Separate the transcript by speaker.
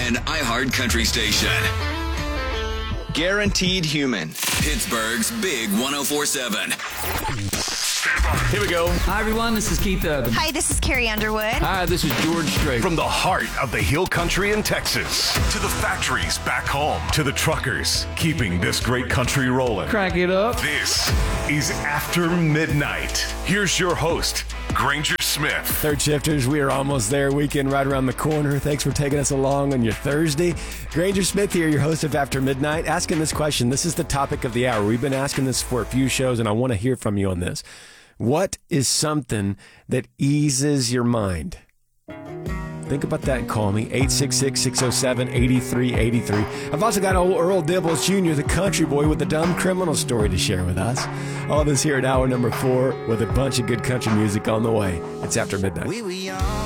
Speaker 1: and iHeart Country Station.
Speaker 2: Guaranteed Human.
Speaker 1: Pittsburgh's Big 104.7.
Speaker 3: Here we go.
Speaker 4: Hi, everyone. This is Keith Urban.
Speaker 5: Hi, this is Carrie Underwood.
Speaker 4: Hi, this is George Strait.
Speaker 3: From the heart of the Hill Country in Texas to the factories back home to the truckers keeping this great country rolling.
Speaker 4: Crank it up.
Speaker 3: This is After Midnight. Here's your host, Granger Smith.
Speaker 6: Third shifters, we are almost there. Weekend right around the corner. Thanks for taking us along on your Thursday. Granger Smith here, your host of After Midnight, asking this question. This is the topic of the hour. We've been asking this for a few shows, and I want to hear from you on this. What is something that eases your mind? Think about that and call me, 866-607-8383. I've also got old Earl Dibbles Jr., the country boy with a dumb criminal story to share with us. All this here at hour number 4 with a bunch of good country music on the way. It's After Midnight.
Speaker 7: We were young.